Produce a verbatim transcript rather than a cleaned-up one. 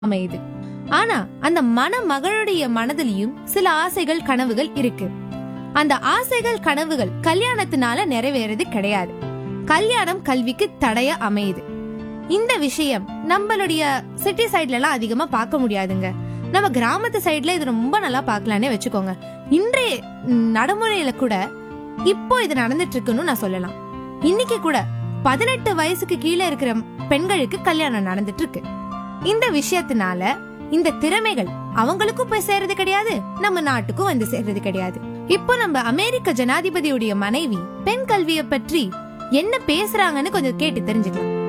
அமையுது. ஆனா அந்த மணமகளுடைய மனதிலையும் சில ஆசைகள் கனவுகள் இருக்கு. அந்த ஆசைகள் கனவுகள் கல்யாணத்தினால நிறைவேறது கிடையாது. கல்யாணம் கல்விக்கு தடையா அமையுது. இந்த விஷயம் நம்மளுடைய சிட்டி சைட்ல எல்லாம் அதிகமா பார்க்க முடியாதுங்க. நம்ம கிராமத்து சைட்ல இது ரொம்ப நல்லா பார்க்கலானே வச்சுக்கோங்க. இன்றைய நடைமுறையில கூட இப்போ இது நடந்துட்டு இருக்குன்னு நான் சொல்லலாம். இன்னைக்கு கூட பதினெட்டு வயசுக்கு கீழே இருக்கிற பெண்களுக்கு கல்யாணம் நடந்துட்டு இருக்கு. இந்த விஷயத்தினால இந்த திறமைகள் அவங்களுக்கும் போய் சேர்றது கிடையாது, நம்ம நாட்டுக்கும் வந்து சேர்றது கிடையாது. இப்போ நம்ம அமெரிக்க ஜனாதிபதியுடைய மனைவி பெண் கல்வியை பற்றி என்ன பேசுறாங்கன்னு கொஞ்சம் கேட்டு தெரிஞ்சுக்கலாம்.